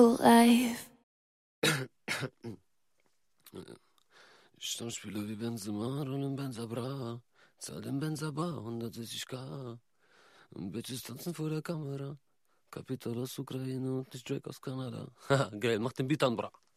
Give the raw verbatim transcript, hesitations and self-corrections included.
Life. Stammspieler wie Benzema, rollen Benza Bra, zahl den Benza Bar, hundertsechzig K. Und Bitches tanzen vor der Kamera. Kapital aus Ukraine und nicht Drake aus Kanada. Haha, geil, mach den Beat an, bra.